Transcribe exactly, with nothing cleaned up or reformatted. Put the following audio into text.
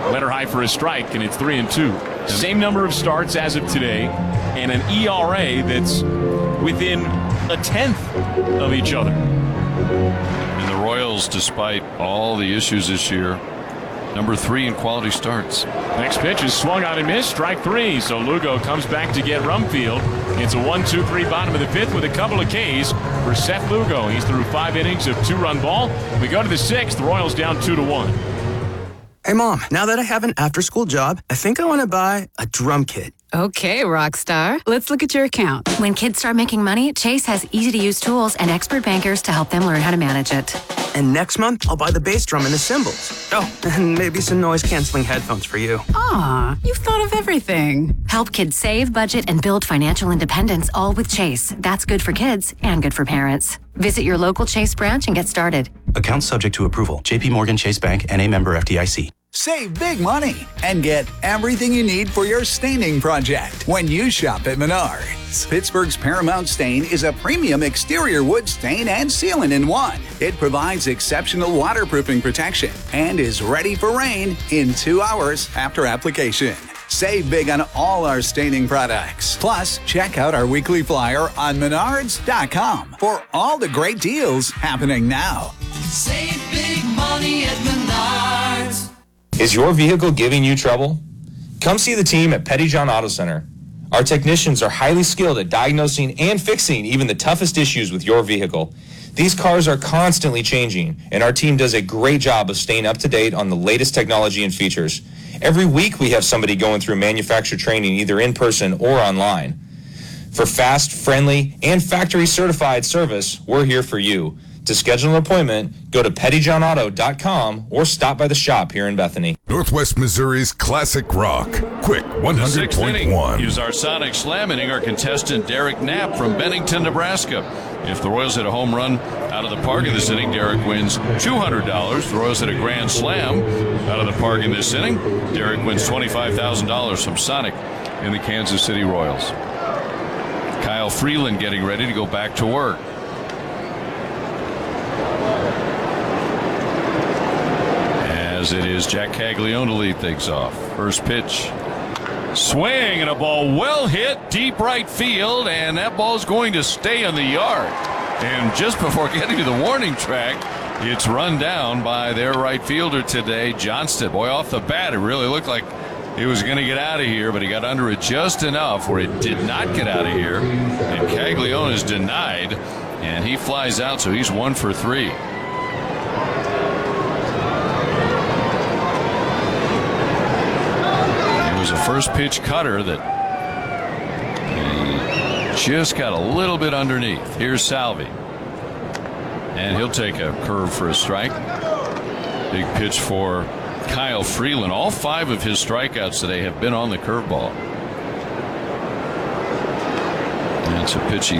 Letter high for a strike, and it's three and two. Same number of starts as of today, and an E R A that's within a tenth of each other. And the Royals, despite all the issues this year, number three in quality starts. Next pitch is swung on and missed, strike three. So Lugo comes back to get Rumfield. It's a one two three bottom of the fifth with a couple of Ks for Seth Lugo. He's through five innings of two-run ball. We go to the sixth. Royals down two to one. Hey, Mom, now that I have an after-school job, I think I want to buy a drum kit. Okay, Rockstar. Let's look at your account. When kids start making money, Chase has easy-to-use tools and expert bankers to help them learn how to manage it. And next month, I'll buy the bass drum and the cymbals. Oh, and maybe some noise-canceling headphones for you. Aw, you've thought of everything. Help kids save, budget, and build financial independence, all with Chase. That's good for kids and good for parents. Visit your local Chase branch and get started. Account subject to approval. J P Morgan Chase Bank N A member F D I C. Save big money and get everything you need for your staining project when you shop at Menards. Pittsburgh's Paramount Stain is a premium exterior wood stain and sealant in one. It provides exceptional waterproofing protection and is ready for rain in two hours after application. Save big on all our staining products. Plus, check out our weekly flyer on menards dot com for all the great deals happening now. Save big money at Menards. Is your vehicle giving you trouble? Come see the team at Pettyjohn Auto Center. Our technicians are highly skilled at diagnosing and fixing even the toughest issues with your vehicle. These cars are constantly changing, and our team does a great job of staying up to date on the latest technology and features. Every week we have somebody going through manufacturer training either in person or online. For fast, friendly, and factory certified service, we're here for you. To schedule an appointment, go to pettyjohn auto dot com or stop by the shop here in Bethany. Northwest Missouri's classic rock. Quick one hundred point one. Use our Sonic Slam inning, our contestant Derek Knapp from Bennington, Nebraska. If the Royals hit a home run out of the park in this inning, Derek wins two hundred dollars. The Royals hit a grand slam out of the park in this inning. Derek wins twenty-five thousand dollars from Sonic in the Kansas City Royals. Kyle Freeland getting ready to go back to work. As it is Jack Caglione to lead things off. First pitch. Swing and a ball well hit deep right field, and that ball is going to stay in the yard. And just before getting to the warning track, it's run down by their right fielder today, Johnston. Boy, off the bat, it really looked like he was going to get out of here, but he got under it just enough where it did not get out of here. And Caglione is denied, and he flies out, so he's one for three. A first pitch cutter that he just got a little bit underneath. Here's Salvi, and he'll take a curve for a strike. Big pitch for Kyle Freeland. All five of his strikeouts today have been on the curveball. That's a pitch he